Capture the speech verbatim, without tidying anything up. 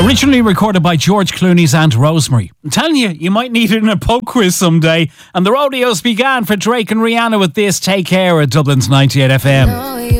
Originally recorded by George Clooney's Aunt Rosemary. I'm telling you, you might need it in a pub quiz someday. And the rodeos began for Drake and Rihanna with this Take Care at Dublin's ninety-eight F M.